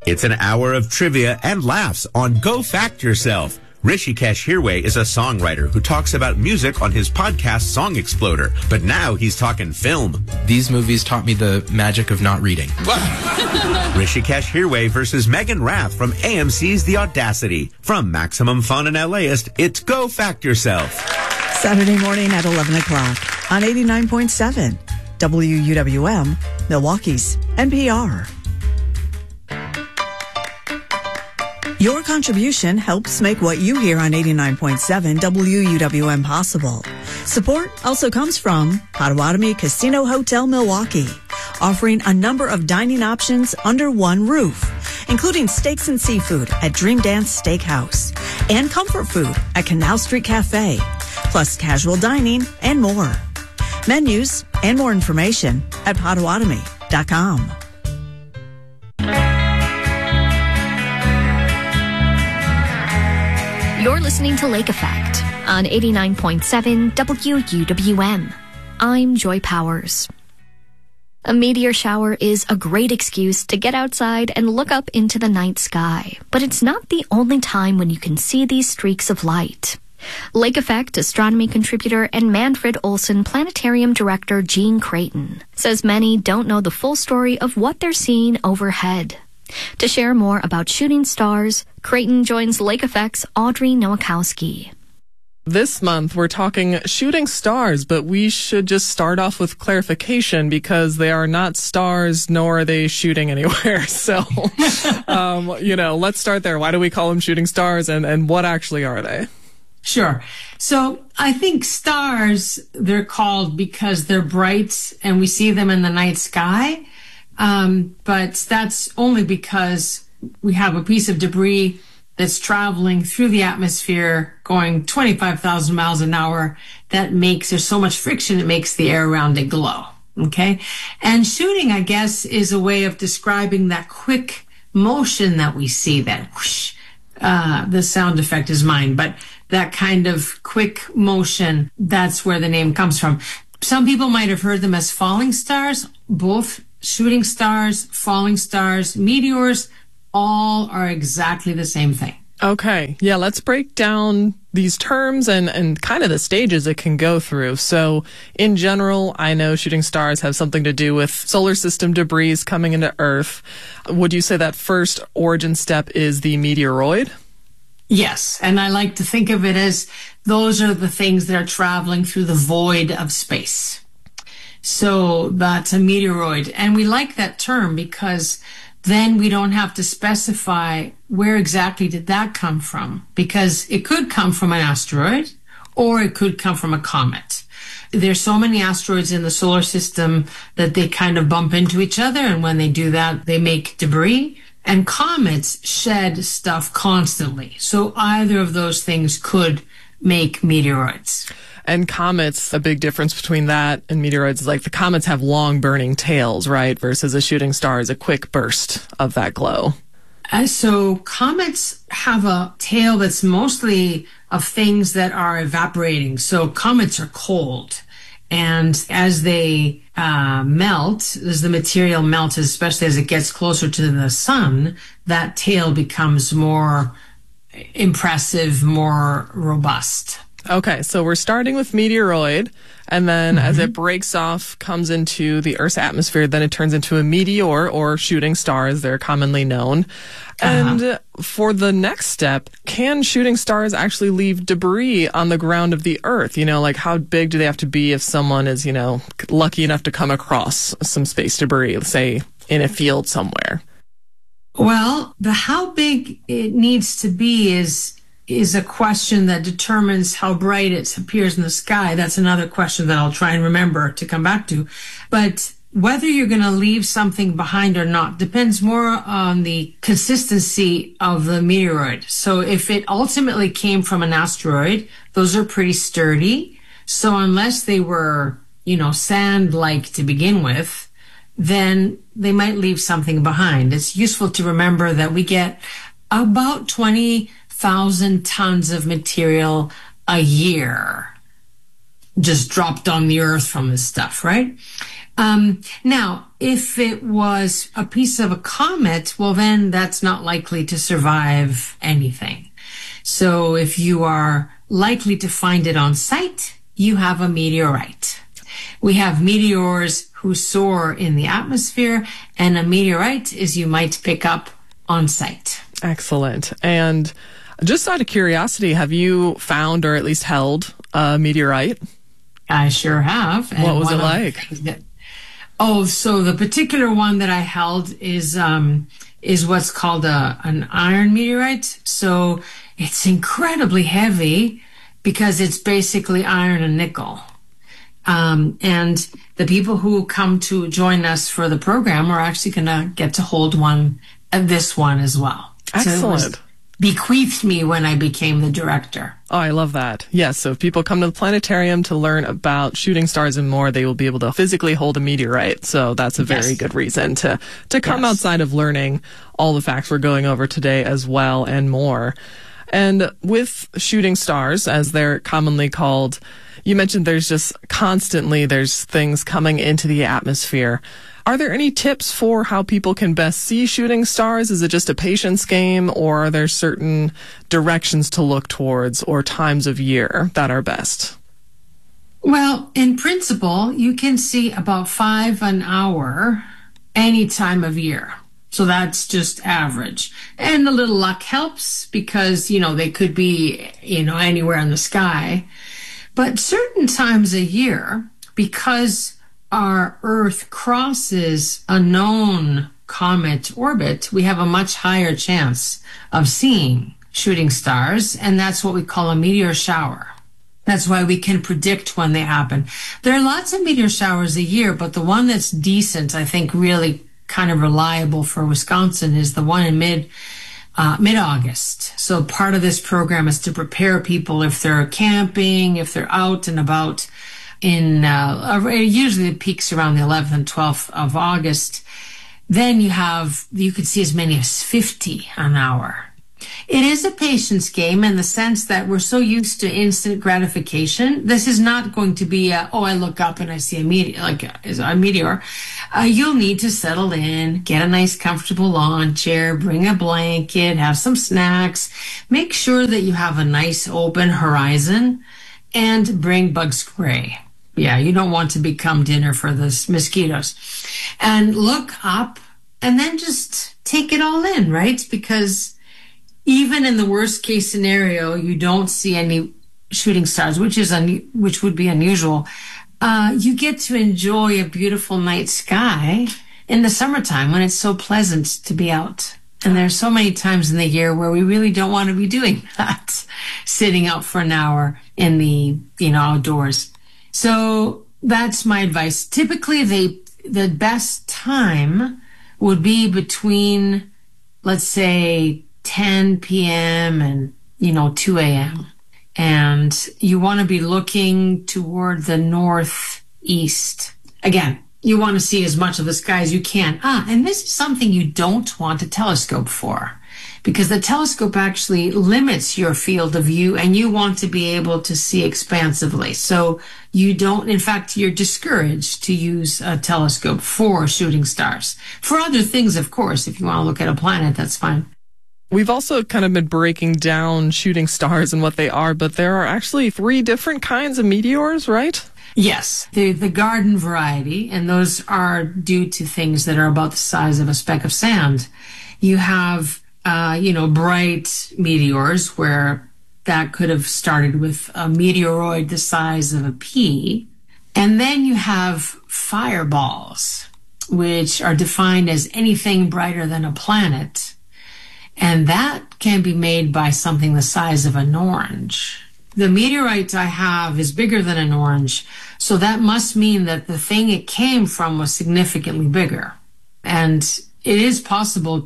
It's an hour of trivia and laughs on Go Fact Yourself. Rishikesh Hirway is a songwriter who talks about music on his podcast Song Exploder, but now he's talking film. These movies taught me the magic of not reading. Rishikesh Hirway versus Megan Rath from AMC's The Audacity. From Maximum Fun and LAist, it's Go Fact Yourself. Saturday morning at 11 o'clock on 89.7 WUWM, Milwaukee's NPR. Your contribution helps make what you hear on 89.7 WUWM possible. Support also comes from Potawatomi Casino Hotel Milwaukee, offering a number of dining options under one roof, including steaks and seafood at Dream Dance Steakhouse and comfort food at Canal Street Cafe, plus casual dining and more. Menus and more information at Potawatomi.com. You're listening to Lake Effect on 89.7 WUWM. I'm Joy Powers. A meteor shower is a great excuse to get outside and look up into the night sky, but it's not the only time when you can see these streaks of light. Lake Effect astronomy contributor and Manfred Olson Planetarium director Gene Creighton says many don't know the full story of what they're seeing overhead. To share more about shooting stars, Creighton joins Lake Effect's Audrey Nowakowski. This month, we're talking shooting stars, but we should just start off with clarification because they are not stars, nor are they shooting anywhere. So, let's start there. Why do we call them shooting stars, and what actually are they? Sure. So I think stars, they're called because they're bright and we see them in the night sky. But that's only because we have a piece of debris that's traveling through the atmosphere going 25,000 miles an hour there's so much friction, it makes the air around it glow. Okay. And shooting, I guess, is a way of describing that quick motion that we see, that whoosh. The sound effect is mine, but that kind of quick motion, that's where the name comes from. Some people might have heard them as falling stars. Both shooting stars, falling stars, meteors, all are exactly the same thing. Okay. Yeah, let's break down these terms and kind of the stages it can go through. So in general, I know shooting stars have something to do with solar system debris coming into Earth. Would you say that first origin step is the meteoroid? Yes, and I like to think of it as those are the things that are traveling through the void of space. So that's a meteoroid. And we like that term because then we don't have to specify where exactly did that come from, because it could come from an asteroid or it could come from a comet. There's so many asteroids in the solar system that they kind of bump into each other, and when they do that, they make debris. And comets shed stuff constantly. So either of those things could make meteoroids. And comets, a big difference between that and meteoroids is like the comets have long burning tails, right? Versus a shooting star is a quick burst of that glow. So comets have a tail that's mostly of things that are evaporating. So comets are cold. And as they melt, as the material melts, especially as it gets closer to the sun, that tail becomes more impressive, more robust. Okay, so we're starting with meteoroid, and then as it breaks off, comes into the Earth's atmosphere, then it turns into a meteor or shooting star, as they're commonly known. And for the next step, can shooting stars actually leave debris on the ground of the Earth? Like how big do they have to be if someone is, lucky enough to come across some space debris, say in a field somewhere? Well, the how big it needs to be is a question that determines how bright it appears in the sky. That's another question that I'll try and remember to come back to. But whether you're going to leave something behind or not depends more on the consistency of the meteoroid. So if it ultimately came from an asteroid, those are pretty sturdy. So unless they were, sand-like to begin with, then they might leave something behind. It's useful to remember that we get about 20,000 tons of material a year just dropped on the Earth from this stuff, right? Now, if it was a piece of a comet, well, then that's not likely to survive anything. So if you are likely to find it on site, you have a meteorite. We have meteors who soar in the atmosphere, and a meteorite is you might pick up on site. Excellent. And just out of curiosity, have you found or at least held a meteorite? I sure have. What was it like? So the particular one that I held is what's called an iron meteorite. So it's incredibly heavy because it's basically iron and nickel. And the people who come to join us for the program are actually going to get to hold this one as well. Excellent. So it was bequeathed me when I became the director. Oh, I love that. Yes, so if people come to the planetarium to learn about shooting stars and more, they will be able to physically hold a meteorite. So that's a very good reason to come outside of learning all the facts we're going over today as well and more. And with shooting stars, as they're commonly called, you mentioned there's things coming into the atmosphere. Are there any tips for how people can best see shooting stars? Is it just a patience game, or are there certain directions to look towards or times of year that are best? Well, in principle, you can see about 5 an hour any time of year. So that's just average. And a little luck helps because, they could be, anywhere in the sky. But certain times a year, because our Earth crosses a known comet orbit, we have a much higher chance of seeing shooting stars, and that's what we call a meteor shower. That's why we can predict when they happen. There are lots of meteor showers a year, but the one that's decent, I think really kind of reliable for Wisconsin, is the one in mid-August. So part of this program is to prepare people if they're camping, if they're out and about. Usually it peaks around the 11th and 12th of August. Then you could see as many as 50 an hour. It is a patience game in the sense that we're so used to instant gratification. This is not going to be I look up and I see a meteor. You'll need to settle in, get a nice comfortable lawn chair, bring a blanket, have some snacks, make sure that you have a nice open horizon, and bring bug spray. Yeah, you don't want to become dinner for the mosquitoes. And look up and then just take it all in, right? Because even in the worst case scenario, you don't see any shooting stars, which would be unusual. You get to enjoy a beautiful night sky in the summertime when it's so pleasant to be out. And there's so many times in the year where we really don't want to be doing that, sitting out for an hour in the, outdoors. So that's my advice. Typically, the best time would be between, let's say, 10 p.m. and, 2 a.m. And you want to be looking toward the northeast. Again, you want to see as much of the sky as you can. And this is something you don't want a telescope for, because the telescope actually limits your field of view and you want to be able to see expansively. So you're discouraged to use a telescope for shooting stars. For other things, of course, if you want to look at a planet, that's fine. We've also kind of been breaking down shooting stars and what they are, but there are actually 3 different kinds of meteors, right? Yes, the garden variety, and those are due to things that are about the size of a speck of sand. You have, bright meteors where that could have started with a meteoroid the size of a pea. And then you have fireballs, which are defined as anything brighter than a planet. And that can be made by something the size of an orange. The meteorite I have is bigger than an orange, so that must mean that the thing it came from was significantly bigger. And it is possible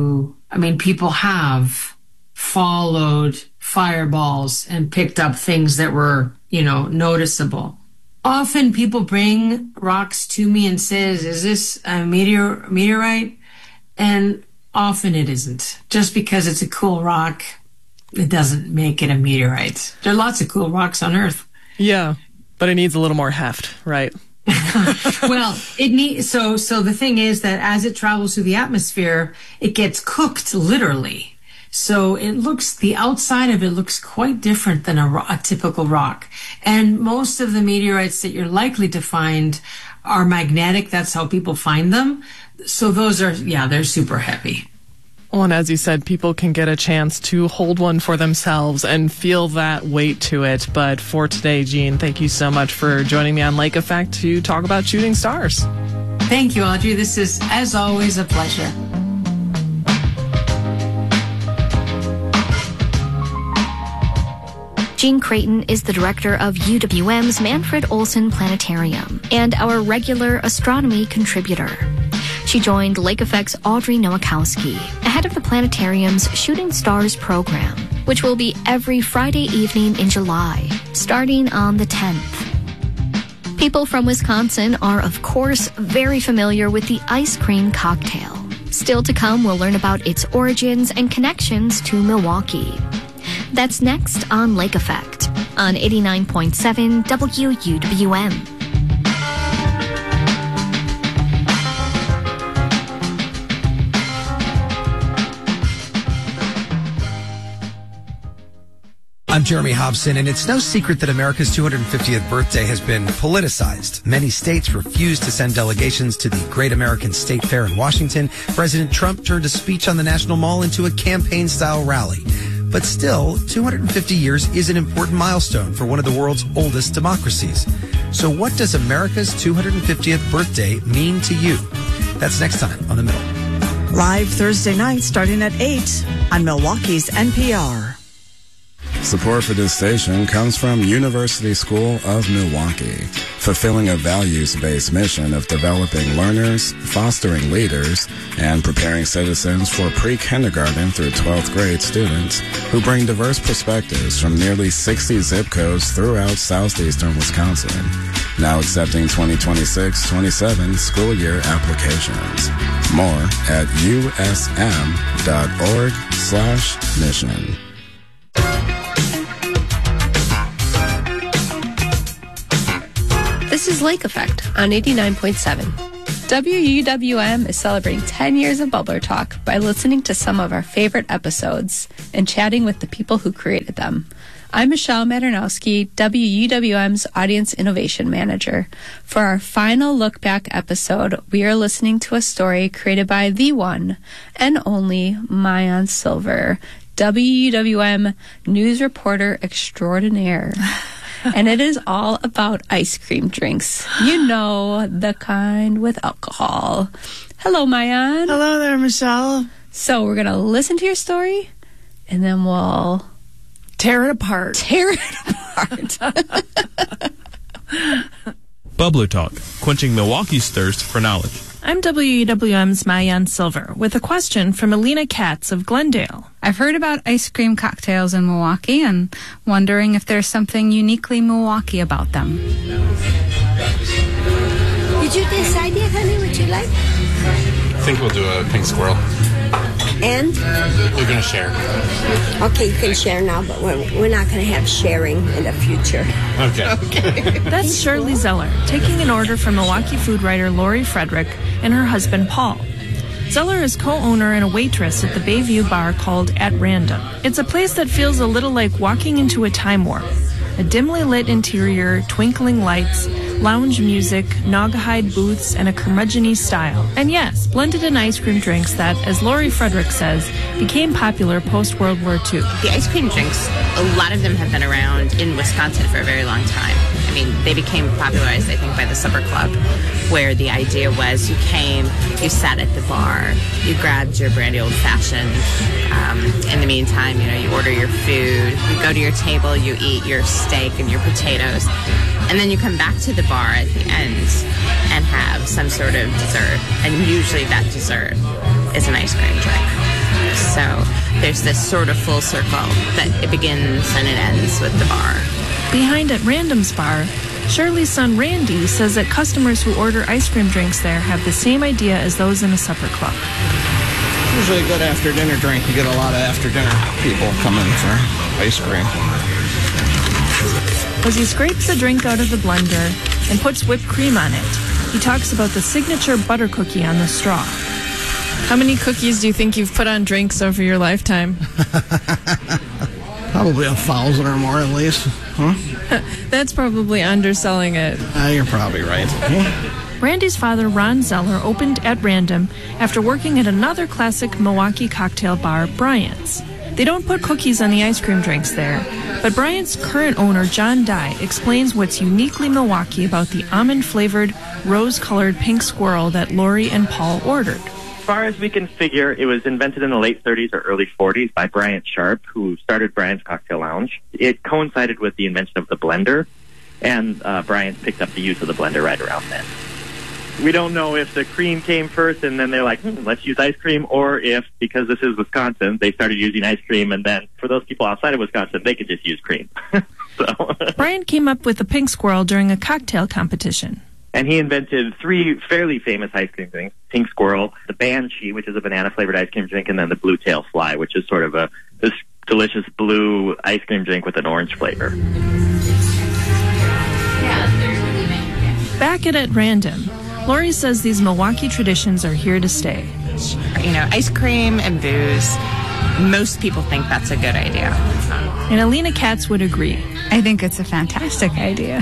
people have followed fireballs and picked up things that were, noticeable. Often people bring rocks to me and says, is this a meteorite? And often it isn't. Just because it's a cool rock, it doesn't make it a meteorite. There are lots of cool rocks on Earth. Yeah, but it needs a little more heft, right? Well, so the thing is that as it travels through the atmosphere, it gets cooked literally. So the outside of it looks quite different than a typical rock. And most of the meteorites that you're likely to find are magnetic. That's how people find them. So those are, they're super heavy. Well, and as you said, people can get a chance to hold one for themselves and feel that weight to it. But for today, Jean, thank you so much for joining me on Lake Effect to talk about shooting stars. Thank you, Audrey. This is, as always, a pleasure. Jean Creighton is the director of UWM's Manfred Olson Planetarium and our regular astronomy contributor. She joined Lake Effect's Audrey Nowakowski ahead of the planetarium's Shooting Stars program, which will be every Friday evening in July, starting on the 10th. People from Wisconsin are, of course, very familiar with the ice cream cocktail. Still to come, we'll learn about its origins and connections to Milwaukee. That's next on Lake Effect on 89.7 WUWM. I'm Jeremy Hobson, and it's no secret that America's 250th birthday has been politicized. Many states refused to send delegations to the Great American State Fair in Washington. President Trump turned a speech on the National Mall into a campaign-style rally. But still, 250 years is an important milestone for one of the world's oldest democracies. So what does America's 250th birthday mean to you? That's next time on The Middle. Live Thursday night starting at 8 on Milwaukee's NPR. Support for this station comes from University School of Milwaukee, fulfilling a values-based mission of developing learners, fostering leaders, and preparing citizens for pre-kindergarten through 12th grade students who bring diverse perspectives from nearly 60 zip codes throughout southeastern Wisconsin. Now accepting 2026-27 school year applications. More at usm.org/mission. This is Lake Effect on 89.7. WUWM is celebrating 10 years of Bubbler Talk by listening to some of our favorite episodes and chatting with the people who created them. I'm Michelle Maternowski, WUWM's Audience Innovation Manager. For our final Look Back episode, we are listening to a story created by the one and only Maayan Silver, WUWM news reporter extraordinaire. And it is all about ice cream drinks. You know, the kind with alcohol. Hello, Maayan. Hello there, Michelle. So we're going to listen to your story, and then we'll tear it apart. Bubbler Talk, quenching Milwaukee's thirst for knowledge. I'm WUWM's Maayan Silver with a question from Alina Katz of Glendale. I've heard about ice cream cocktails in Milwaukee and wondering if there's something uniquely Milwaukee about them. Did you decide yet, honey, what you like? I think we'll do a pink squirrel. And? We're going to share. Okay, you can share now, but we're not going to have sharing in the future. Okay. That's Shirley Zeller, taking an order from Milwaukee food writer Lori Frederick and her husband Paul. Zeller is co-owner and a waitress at the Bayview bar called At Random. It's a place that feels a little like walking into a time warp. A dimly lit interior, twinkling lights, lounge music, Naugahyde booths, and a curmudgeon-y style. And yes, blended in ice cream drinks that, as Lori Frederick says, became popular post-World War II. The ice cream drinks, a lot of them have been around in Wisconsin for a very long time. I mean, they became popularized, I think, by the Supper Club, where the idea was you came, you sat at the bar, you grabbed your brandy old-fashioned. In the meantime, you order your food, you go to your table, you eat your steak and your potatoes, and then you come back to the bar at the end and have some sort of dessert. And usually that dessert is an ice cream drink. So there's this sort of full circle that it begins and it ends with the bar. Behind At Random's bar, Shirley's son Randy says that customers who order ice cream drinks there have the same idea as those in a supper club. Usually a good after-dinner drink. You get a lot of after-dinner people coming for ice cream. As he scrapes the drink out of the blender, and puts whipped cream on it. He talks about the signature butter cookie on the straw. How many cookies do you think you've put on drinks over your lifetime? Probably 1,000 or more at least. Huh? That's probably underselling it. You're probably right. Randy's father, Ron Zeller, opened at Random after working at another classic Milwaukee cocktail bar, Bryant's. They don't put cookies on the ice cream drinks there, but Bryant's current owner, John Dye, explains what's uniquely Milwaukee about the almond-flavored, rose-colored pink squirrel that Lori and Paul ordered. As far as we can figure, it was invented in the late 30s or early 40s by Bryant Sharp, who started Bryant's Cocktail Lounge. It coincided with the invention of the blender, and Bryant picked up the use of the blender right around then. We don't know if the cream came first and then they're like, let's use ice cream, or if, because this is Wisconsin, they started using ice cream, and then for those people outside of Wisconsin, they could just use cream. Bryant came up with the pink squirrel during a cocktail competition. And he invented 3 fairly famous ice cream drinks: Pink Squirrel, the Banshee, which is a banana-flavored ice cream drink, and then the Blue Tail Fly, which is sort of this delicious blue ice cream drink with an orange flavor. Back at Random, Lori says these Milwaukee traditions are here to stay. You know, ice cream and booze, most people think that's a good idea. And Alina Katz would agree. I think it's a fantastic idea.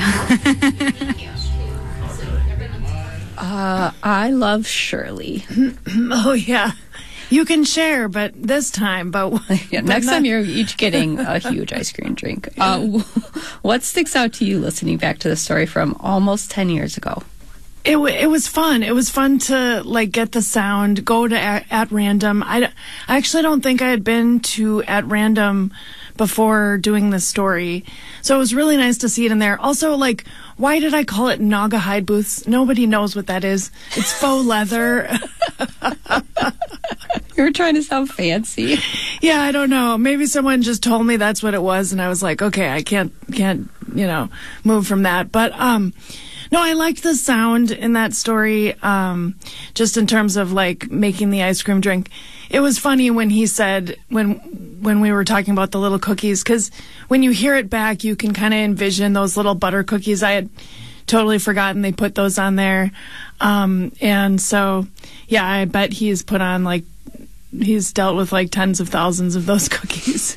I love Shirley. Oh, yeah. You can share, but this time, next time you're each getting a huge ice cream drink. What sticks out to you listening back to the story from almost 10 years ago? It was fun. It was fun to get the sound, go to at Random. I actually don't think I had been to at Random before doing this story, so it was really nice to see it in there. Also, why did I call it Naugahyde Booths? Nobody knows what that is. It's faux leather. You were trying to sound fancy. Yeah, I don't know. Maybe someone just told me that's what it was, and I was like, okay, I can't move from that. But no, I liked the sound in that story, just in terms of making the ice cream drink. It was funny when he said, when we were talking about the little cookies, because when you hear it back, you can kind of envision those little butter cookies. I had totally forgotten they put those on there. And so, yeah, I bet he's put on he's dealt with tens of thousands of those cookies.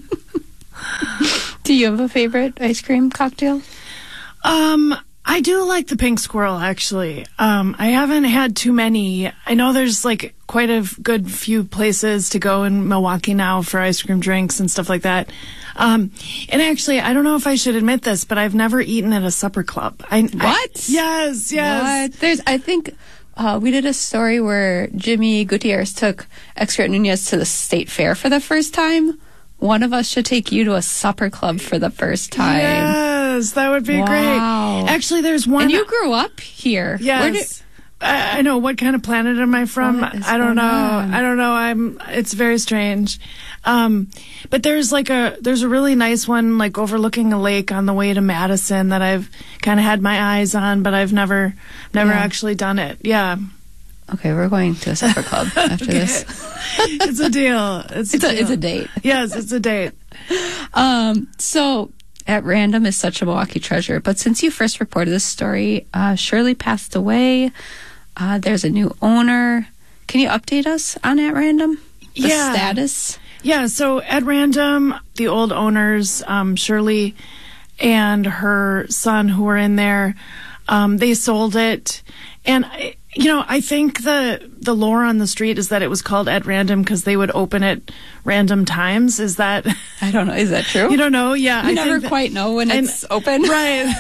Do you have a favorite ice cream cocktail? I do like the Pink Squirrel, actually. I haven't had too many. I know there's quite a good few places to go in Milwaukee now for ice cream drinks and stuff like that. And actually, I don't know if I should admit this, but I've never eaten at a supper club. What? Yes. What? I think we did a story where Jimmy Gutierrez took Excret Nunez to the state fair for the first time. One of us should take you to a supper club for the first time. Yes, that would be great. Actually, there's one. And you grew up here. Yes. I know. What kind of planet am I from? I don't know. I don't know. It's very strange. But there's a really nice one overlooking a lake on the way to Madison that I've kind of had my eyes on, but I've never actually done it. Yeah. Okay, we're going to a supper club after this. It's a deal. It's a date. Yes, it's a date. So at Random is such a Milwaukee treasure, but since you first reported this story, Shirley passed away. There's a new owner. Can you update us on At Random? The status? Yeah, so at Random, the old owners, Shirley and her son who were in there, they sold it. And I think the lore on the street is that it was called At Random because they would open at random times. Is that? I don't know. Is that true? You don't know? Yeah. I never quite know when it's open. Right.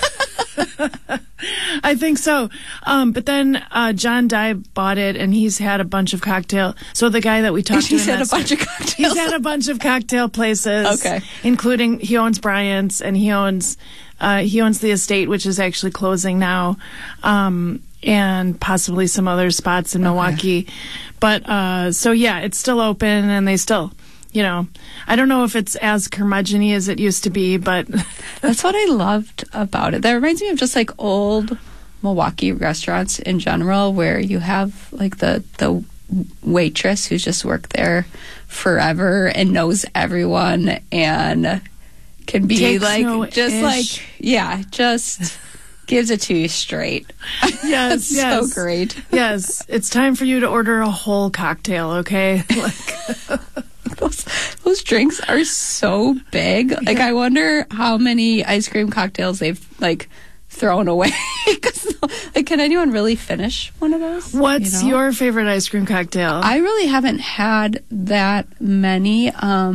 I think so. But then John Dye bought it, and he's had a bunch of cocktail. So the guy that we talked to, he's had a bunch of cocktails. He's had a bunch of cocktail places. Okay. Including he owns Bryant's, and he owns the estate, which is actually closing now. And possibly some other spots in Milwaukee. But, so yeah, it's still open, and they still, I don't know if it's as curmudgeon-y as it used to be, but that's what I loved about it. That reminds me of just old Milwaukee restaurants in general, where you have the waitress who's just worked there forever and knows everyone and can be Takes no ish. just gives it to you straight. Yes, So great. Yes, it's time for you to order a whole cocktail, okay? Those drinks are so big. Like, I wonder how many ice cream cocktails they've, like, thrown away. 'Cause, like, can anyone really finish one of those? What's your favorite ice cream cocktail? I really haven't had that many.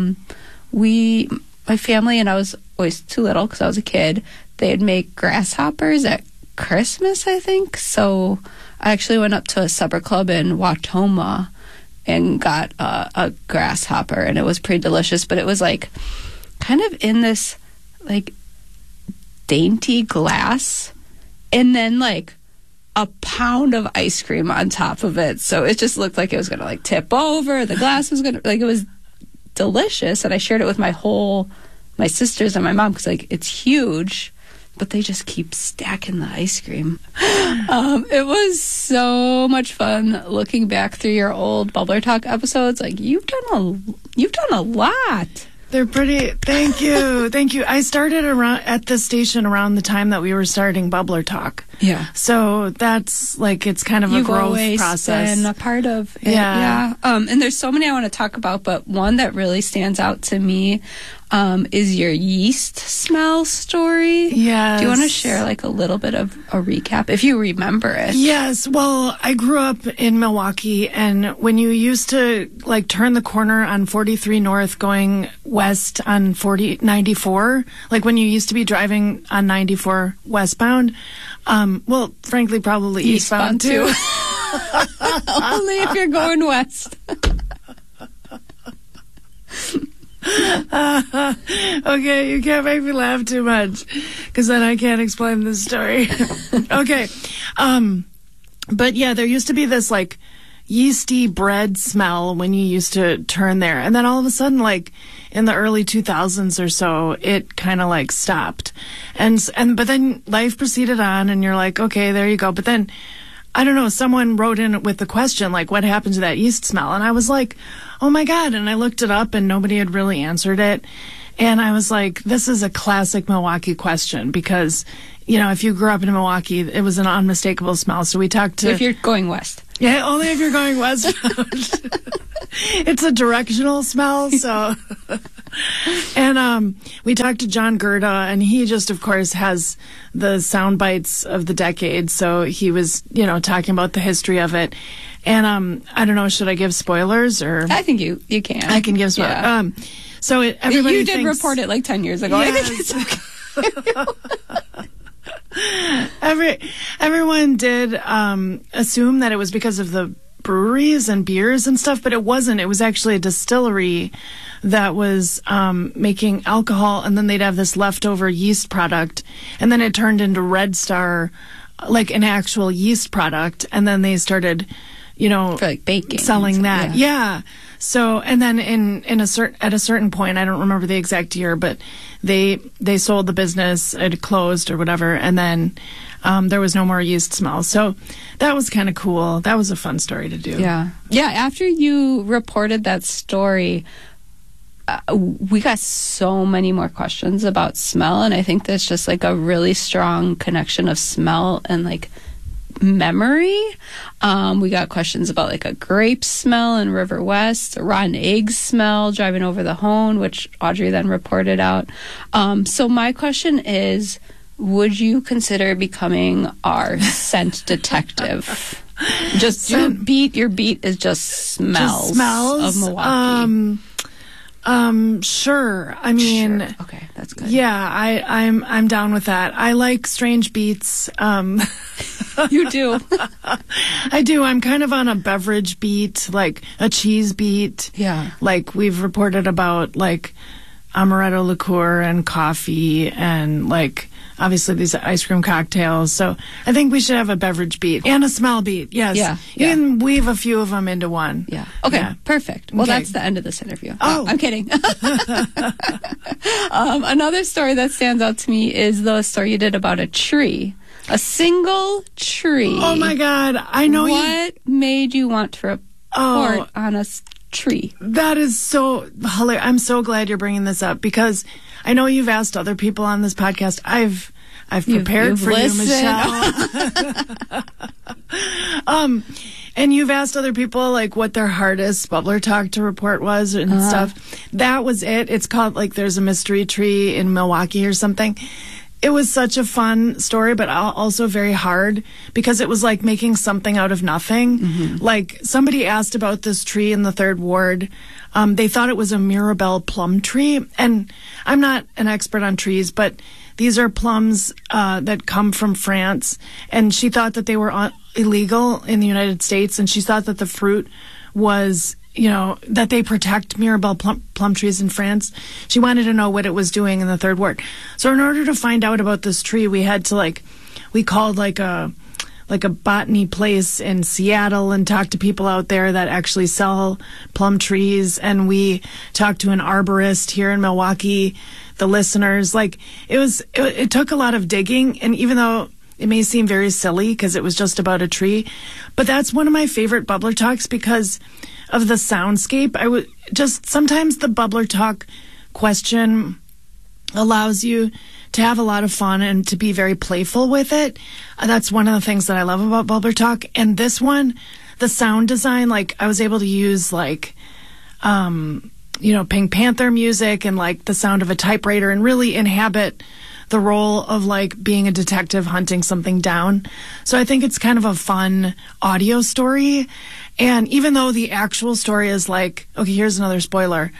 My family, and I was always too little because I was a kid, they'd make grasshoppers at Christmas, I think. So I actually went up to a supper club in Watoma and got a grasshopper, and it was pretty delicious, but it was like kind of in this like dainty glass, and then like a pound of ice cream on top of it. So it just looked like it was gonna like tip over. The glass was gonna, like, it was delicious, and I shared it with my sisters and my mom because like it's huge, but they just keep stacking the ice cream. It was so much fun looking back through your old Bubbler Talk episodes. Like, you've done a lot. They're pretty. Thank you. Thank you. I started at this station around the time that we were starting Bubbler Talk. Yeah. So that's like, it's kind of a growth process. Been a part of it. Yeah. And there's so many I want to talk about, but one that really stands out to me is your yeast smell story. Yes. Do you want to share like a little bit of a recap if you remember it? Yes. Well, I grew up in Milwaukee, and when you used to like turn the corner on 43 North going west on 94, like when you used to be driving on 94 westbound, well, frankly, probably eastbound too. Only if you're going west. Okay, you can't make me laugh too much because then I can't explain this story. Okay. But yeah, there used to be this like yeasty bread smell when you used to turn there. And then all of a sudden, like in the early 2000s or so, it kind of like stopped. But then life proceeded on, and you're like, okay, there you go. But then, I don't know, someone wrote in with the question, like, what happened to that yeast smell? And I was like, oh my God. And I looked it up, and nobody had really answered it. And I was like, this is a classic Milwaukee question because, you know, if you grew up in Milwaukee, it was an unmistakable smell. So we talked to... If you're going west. Yeah, only if you're going west. It's a directional smell, so... And we talked to John Gerda, and he just, of course, has the sound bites of the decade. So he was, you know, talking about the history of it. And I don't know, should I give spoilers or? I think you can. I can give spoilers. Yeah. So everybody you did thinks, report it like 10 years ago. Yes. I think it's okay. Everyone did assume that it was because of the breweries and beers and stuff, but it wasn't. It was actually a distillery that was making alcohol, and then they'd have this leftover yeast product, and then it turned into Red Star, like an actual yeast product, and then they started, you know, for like baking, selling that. Yeah. So, and then at a certain point, I don't remember the exact year, but they sold the business, it closed or whatever, and then there was no more yeast smell. So that was kind of cool. That was a fun story to do. Yeah. Yeah. After you reported that story, we got so many more questions about smell, and I think that's just like a really strong connection of smell and like memory. We got questions about like a grape smell in River West, a rotten egg smell driving over the Hone, which Audrey then reported out. So my question is, would you consider becoming our scent detective? Just your beat is just smells of Milwaukee. Sure. I mean, sure. Okay, that's good. Yeah, I'm down with that. I like strange beats. You do. I do. I'm kind of on a beverage beat, like a cheese beat. Yeah. Like we've reported about like amaretto liqueur and coffee and like obviously these ice cream cocktails. So I think we should have a beverage beat and a smell beat. Yes. Yeah. You can weave a few of them into one. Yeah. Okay. Yeah. Perfect. Well, okay. That's the end of this interview. Oh. I'm kidding. Another story that stands out to me is the story you did about a tree. A single tree. Oh my God. I know what made you want to report on a tree? That is so hilarious. I'm so glad you're bringing this up because I know you've asked other people on this podcast. I've prepared You've for listened. you, Michelle. And you've asked other people like what their hardest bubbler talk to report was and stuff. That was it. It's called like There's a Mystery Tree in Milwaukee or something. It was such a fun story, but also very hard because it was like making something out of nothing. Like somebody asked about this tree in the 3rd Ward. They thought it was a Mirabelle plum tree. And I'm not an expert on trees, but these are plums that come from France. And she thought that they were illegal in the United States. And she thought that the fruit was, that they protect Mirabelle plum trees in France. She wanted to know what it was doing in the 3rd Ward. So in order to find out about this tree, we had to we called a botany place in Seattle and talked to people out there that actually sell plum trees. And we talked to an arborist here in Milwaukee, the listeners. It took a lot of digging. And even though it may seem very silly because it was just about a tree, but that's one of my favorite bubbler talks because of the soundscape. Sometimes the bubbler talk question allows you to have a lot of fun and to be very playful with it. That's one of the things that I love about bubbler talk. And this one, the sound design, I was able to use Pink Panther music and the sound of a typewriter and really inhabit the role of being a detective hunting something down. So I think it's kind of a fun audio story. And even though the actual story is okay, here's another spoiler.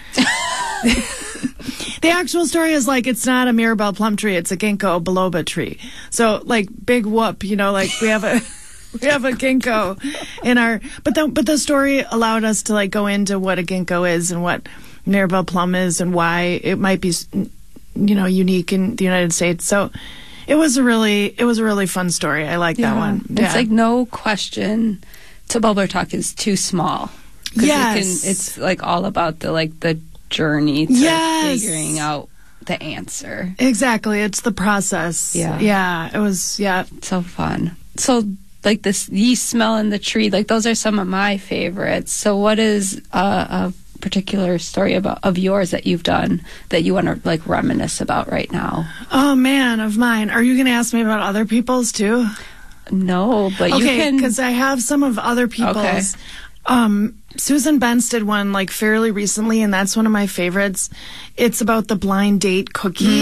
The actual story is it's not a Mirabelle plum tree, it's a ginkgo biloba tree. So big whoop, we have a ginkgo in our, but the story allowed us to go into what a ginkgo is and what Mirabelle plum is and why it might be unique in the United States. So it was a really fun story. I like that one. It's no question to bubbler talk is too small. Yes. It's all about the journey to figuring out the answer. Exactly. It's the process. Yeah. It was, so fun. So this yeast smell in the tree, those are some of my favorites. So what is a particular story of yours that you've done that you want to reminisce about right now? Oh man, of mine. Are you going to ask me about other people's too? No, but you can. Because I have some of other people's. Okay. Susan Benz did one fairly recently, and that's one of my favorites. It's about the blind date cookie.